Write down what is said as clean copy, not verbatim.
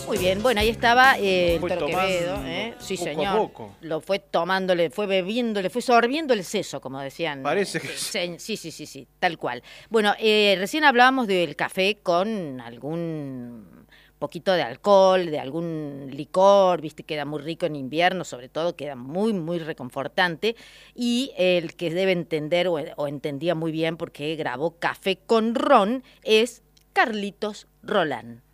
Muy bien, bueno, ahí estaba Fue Héctor Quevedo, tomando sí poco a señor, poco. lo fue tomando, le fue bebiendo, le fue sorbiendo el seso, como decían. Parece que Sí, tal cual. Bueno, recién hablábamos del café con algún poquito de alcohol, de algún licor, viste, queda muy rico en invierno, sobre todo queda muy, muy reconfortante, y el que debe entender o entendía muy bien porque grabó Café con Ron es Carlitos Roland.